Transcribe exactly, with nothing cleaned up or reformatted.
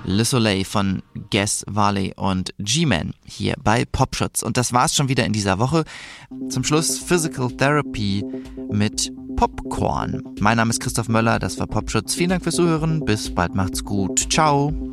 Le Soleil von Guess, Varley und G-Man hier bei Popschutz. Und das war's schon wieder in dieser Woche. Zum Schluss Physical Therapy mit Popcorn. Mein Name ist Christoph Möller, das war Popschutz. Vielen Dank fürs Zuhören. Bis bald, macht's gut. Ciao.